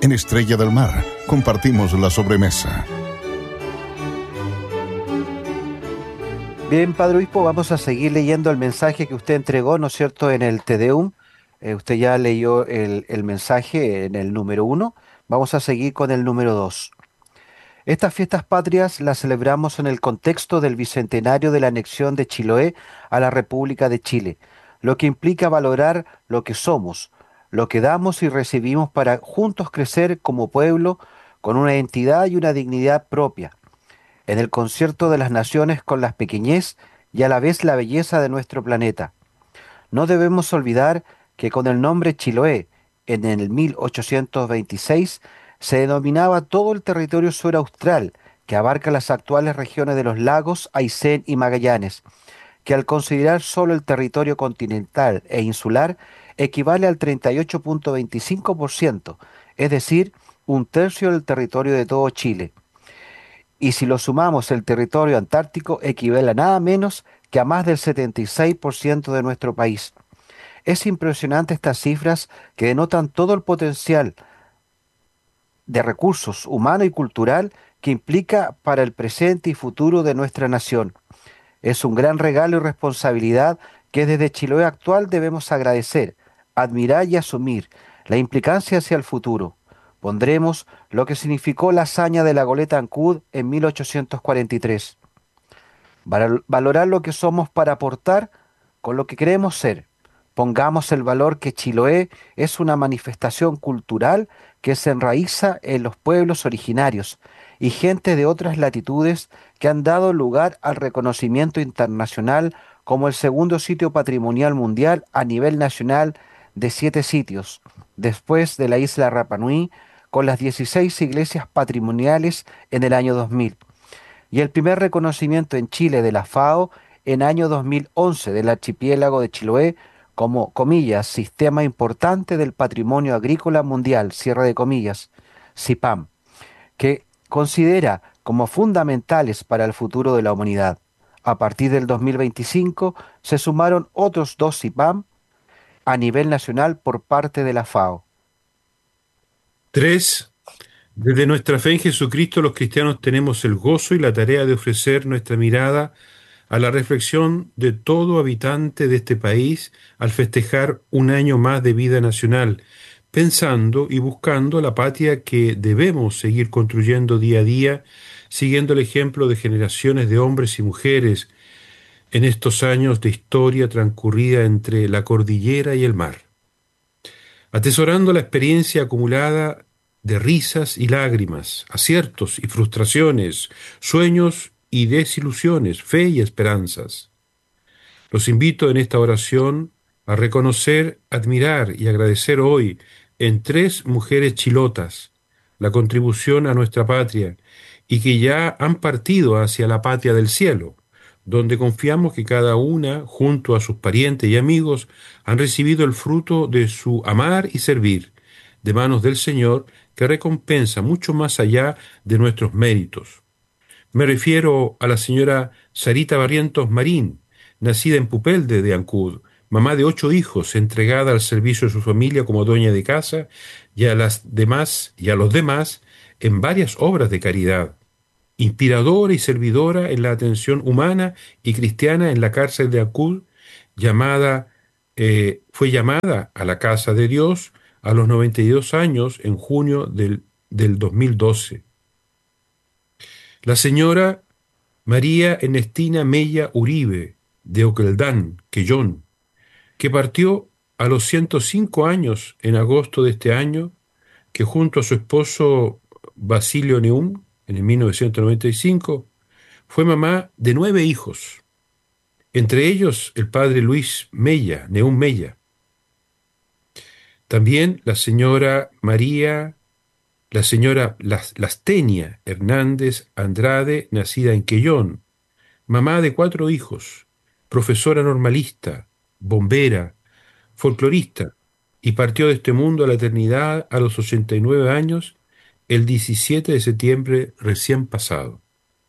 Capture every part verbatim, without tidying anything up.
En Estrella del Mar compartimos la sobremesa. Bien, Padre Obispo, vamos a seguir leyendo el mensaje que usted entregó, ¿no es cierto?, en el Te Deum. Eh, usted ya leyó el, el mensaje en el número uno. Vamos a seguir con el número dos. Estas fiestas patrias las celebramos en el contexto del bicentenario de la anexión de Chiloé a la República de Chile, lo que implica valorar lo que somos, lo que damos y recibimos para juntos crecer como pueblo con una identidad y una dignidad propia, en el concierto de las naciones con la pequeñez y a la vez la belleza de nuestro planeta. No debemos olvidar que con el nombre Chiloé, en el mil ochocientos veintiséis, se denominaba todo el territorio suraustral, que abarca las actuales regiones de los lagos Aysén y Magallanes, que al considerar solo el territorio continental e insular, equivale al treinta y ocho punto veinticinco por ciento, es decir, un tercio del territorio de todo Chile. Y si lo sumamos el territorio antártico, equivale a nada menos que a más del setenta y seis por ciento de nuestro país. Es impresionante estas cifras que denotan todo el potencial de recursos humano y cultural que implica para el presente y futuro de nuestra nación. Es un gran regalo y responsabilidad que desde Chiloé actual debemos agradecer, admirar y asumir la implicancia hacia el futuro. Pondremos lo que significó la hazaña de la goleta Ancud en mil ochocientos cuarenta y tres. Val- Valorar lo que somos para aportar con lo que queremos ser. Pongamos el valor que Chiloé es una manifestación cultural que se enraiza en los pueblos originarios y gente de otras latitudes que han dado lugar al reconocimiento internacional como el segundo sitio patrimonial mundial a nivel nacional de siete sitios, después de la isla Rapa Nui, con las dieciséis iglesias patrimoniales en el año dos mil y el primer reconocimiento en Chile de la FAO en año dos mil once del archipiélago de Chiloé como, comillas, sistema importante del patrimonio agrícola mundial, cierre de comillas, CIPAM, que considera como fundamentales para el futuro de la humanidad. A partir del dos mil veinticinco se sumaron otros dos CIPAM a nivel nacional por parte de la FAO. Tres, desde nuestra fe en Jesucristo los cristianos tenemos el gozo y la tarea de ofrecer nuestra mirada a la reflexión de todo habitante de este país al festejar un año más de vida nacional, pensando y buscando la patria que debemos seguir construyendo día a día, siguiendo el ejemplo de generaciones de hombres y mujeres en estos años de historia transcurrida entre la cordillera y el mar, atesorando la experiencia acumulada de risas y lágrimas, aciertos y frustraciones, sueños y desilusiones, fe y esperanzas. Los invito en esta oración a reconocer, admirar y agradecer hoy en tres mujeres chilotas la contribución a nuestra patria y que ya han partido hacia la patria del cielo, donde confiamos que cada una, junto a sus parientes y amigos, han recibido el fruto de su amar y servir, de manos del Señor, que recompensa mucho más allá de nuestros méritos. Me refiero a la señora Sarita Barrientos Marín, nacida en Pupelde de Ancud, mamá de ocho hijos, entregada al servicio de su familia como dueña de casa, y a las demás y a los demás en varias obras de caridad, inspiradora y servidora en la atención humana y cristiana en la cárcel de Ancud, llamada, eh, fue llamada a la casa de Dios a los noventa y dos años en junio del, del dos mil doce. La señora María Ernestina Mella Uribe, de Oqueldán, Quellón, que partió a los ciento cinco años en agosto de este año, que junto a su esposo Basilio Neum, en el mil novecientos noventa y cinco, fue mamá de nueve hijos, entre ellos el padre Luis Mella, Neum Mella. También la señora María, la señora Las- Lastenia Hernández Andrade, nacida en Quellón, mamá de cuatro hijos, profesora normalista, bombera, folclorista, y partió de este mundo a la eternidad a los ochenta y nueve años, el diecisiete de septiembre recién pasado.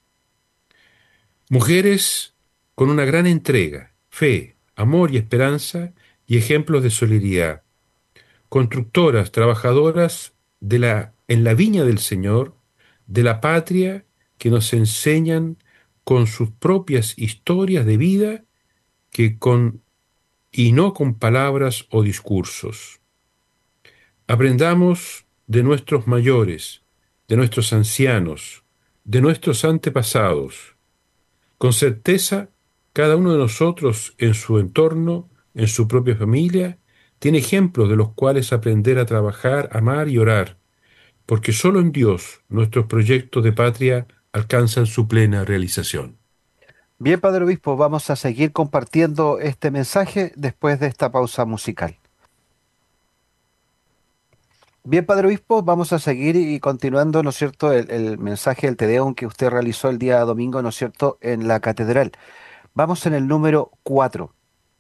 Mujeres con una gran entrega, fe, amor y esperanza y ejemplos de solidaridad. Constructoras, trabajadoras de la, en la viña del Señor, de la patria que nos enseñan con sus propias historias de vida que con, y no con palabras o discursos. Aprendamos de nuestros mayores, de nuestros ancianos, de nuestros antepasados. Con certeza, cada uno de nosotros en su entorno, en su propia familia, tiene ejemplos de los cuales aprender a trabajar, amar y orar, porque solo en Dios nuestros proyectos de patria alcanzan su plena realización. Bien, Padre Obispo, vamos a seguir compartiendo este mensaje después de esta pausa musical. Bien, Padre Obispo, vamos a seguir y continuando, ¿no es cierto?, el, el mensaje del Te Deum que usted realizó el día domingo, ¿no es cierto?, en la catedral. Vamos en el número cuatro.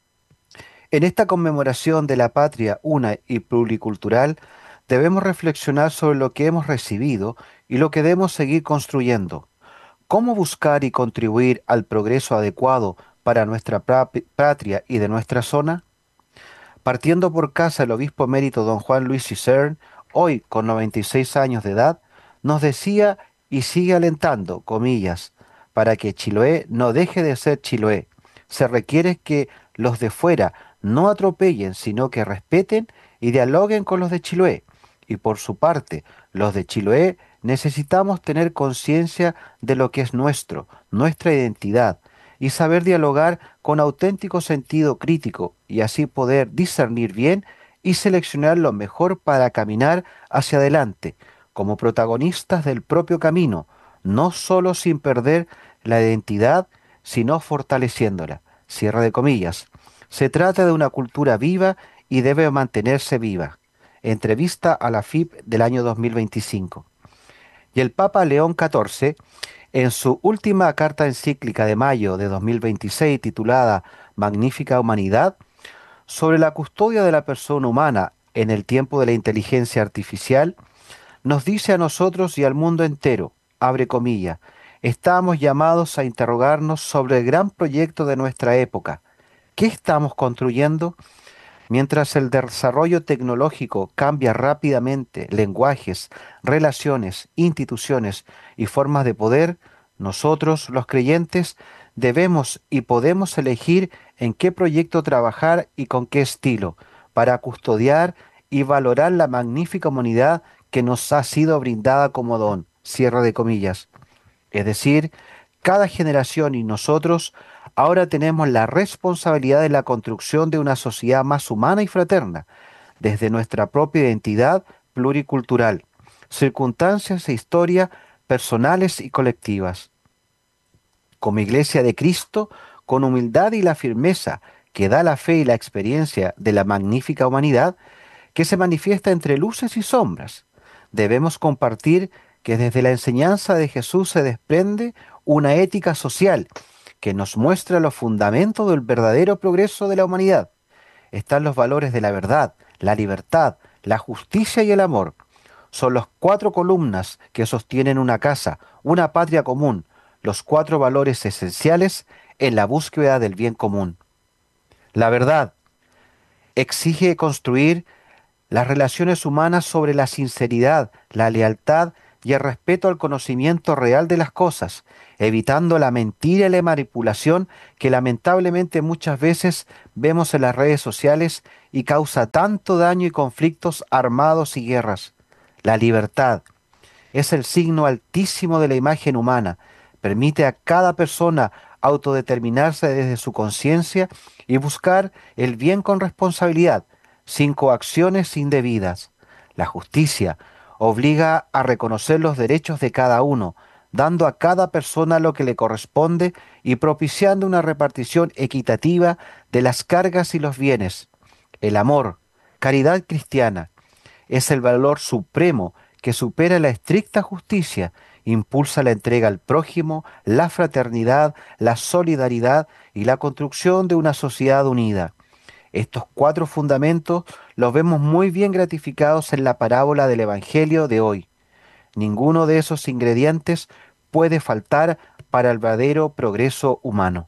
En esta conmemoración de la patria una y pluricultural, debemos reflexionar sobre lo que hemos recibido y lo que debemos seguir construyendo. ¿Cómo buscar y contribuir al progreso adecuado para nuestra pra- patria y de nuestra zona? Partiendo por casa, el obispo emérito don Juan Luis Cicern, hoy con noventa y seis años de edad, nos decía y sigue alentando, comillas, para que Chiloé no deje de ser Chiloé. Se requiere que los de fuera no atropellen, sino que respeten y dialoguen con los de Chiloé. Y por su parte, los de Chiloé necesitamos tener conciencia de lo que es nuestro, nuestra identidad, y saber dialogar con auténtico sentido crítico y así poder discernir bien y seleccionar lo mejor para caminar hacia adelante, como protagonistas del propio camino, no solo sin perder la identidad, sino fortaleciéndola. Cierre de comillas. Se trata de una cultura viva y debe mantenerse viva. Entrevista a la F I P del año dos mil veinticinco. Y el Papa León catorce, en su última carta encíclica de mayo de dos mil veintiséis, titulada Magnífica Humanidad, sobre la custodia de la persona humana en el tiempo de la inteligencia artificial, nos dice a nosotros y al mundo entero, abre comillas, estamos llamados a interrogarnos sobre el gran proyecto de nuestra época. ¿Qué estamos construyendo? Mientras el desarrollo tecnológico cambia rápidamente lenguajes, relaciones, instituciones y formas de poder, nosotros, los creyentes, debemos y podemos elegir en qué proyecto trabajar y con qué estilo, para custodiar y valorar la magnífica humanidad que nos ha sido brindada como don. Cierre de comillas. Es decir, cada generación y nosotros ahora tenemos la responsabilidad de la construcción de una sociedad más humana y fraterna, desde nuestra propia identidad pluricultural, circunstancias e historia personales y colectivas. Como Iglesia de Cristo, con humildad y la firmeza que da la fe y la experiencia de la magnífica humanidad, que se manifiesta entre luces y sombras, debemos compartir que desde la enseñanza de Jesús se desprende una ética social que nos muestra los fundamentos del verdadero progreso de la humanidad. Están los valores de la verdad, la libertad, la justicia y el amor. Son los cuatro columnas que sostienen una casa, una patria común, los cuatro valores esenciales en la búsqueda del bien común. La verdad exige construir las relaciones humanas sobre la sinceridad, la lealtad y el respeto al conocimiento real de las cosas, evitando la mentira y la manipulación que lamentablemente muchas veces vemos en las redes sociales y causa tanto daño y conflictos armados y guerras. La libertad es el signo altísimo de la imagen humana, permite a cada persona autodeterminarse desde su conciencia y buscar el bien con responsabilidad, sin coacciones indebidas. La justicia obliga a reconocer los derechos de cada uno, dando a cada persona lo que le corresponde y propiciando una repartición equitativa de las cargas y los bienes. El amor, caridad cristiana, es el valor supremo que supera la estricta justicia, impulsa la entrega al prójimo, la fraternidad, la solidaridad y la construcción de una sociedad unida. Estos cuatro fundamentos los vemos muy bien gratificados en la parábola del Evangelio de hoy. Ninguno de esos ingredientes puede faltar para el verdadero progreso humano.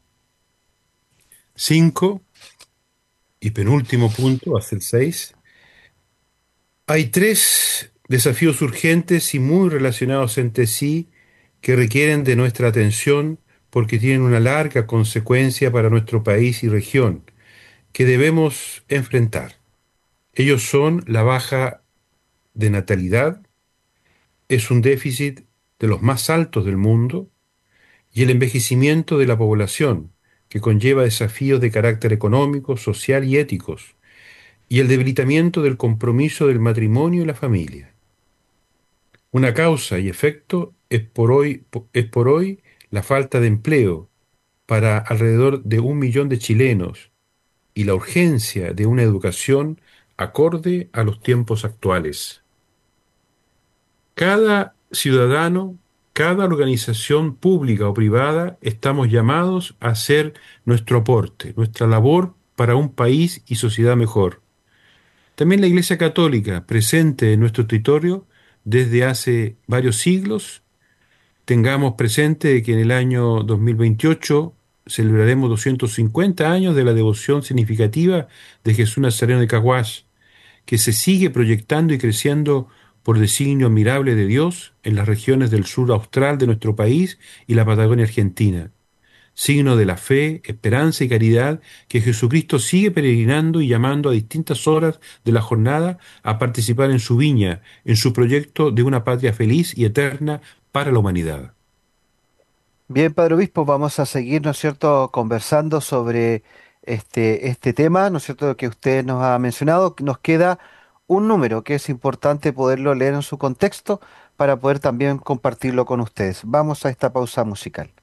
Cinco, y penúltimo punto, hacia el seis. Hay tres Desafíos urgentes y muy relacionados entre sí que requieren de nuestra atención porque tienen una larga consecuencia para nuestro país y región que debemos enfrentar. Ellos son la baja de natalidad, es un déficit de los más altos del mundo, y el envejecimiento de la población, que conlleva desafíos de carácter económico, social y éticos, y el debilitamiento del compromiso del matrimonio y la familia. Una causa y efecto es por hoy, es por hoy la falta de empleo para alrededor de un millón de chilenos y la urgencia de una educación acorde a los tiempos actuales. Cada ciudadano, cada organización pública o privada, estamos llamados a hacer nuestro aporte, nuestra labor para un país y sociedad mejor. También la Iglesia Católica, presente en nuestro territorio desde hace varios siglos. Tengamos presente que en el año dos mil veintiocho celebraremos doscientos cincuenta años de la devoción significativa de Jesús Nazareno de Caguás, que se sigue proyectando y creciendo por designio admirable de Dios en las regiones del sur austral de nuestro país y la Patagonia Argentina, signo de la fe, esperanza y caridad que Jesucristo sigue peregrinando y llamando a distintas horas de la jornada a participar en su viña, en su proyecto de una patria feliz y eterna para la humanidad. Bien, Padre Obispo, vamos a seguir, ¿no es cierto?, conversando sobre este, este tema, ¿no es cierto?, que usted nos ha mencionado. Nos queda un número que es importante poderlo leer en su contexto para poder también compartirlo con ustedes. Vamos a esta pausa musical.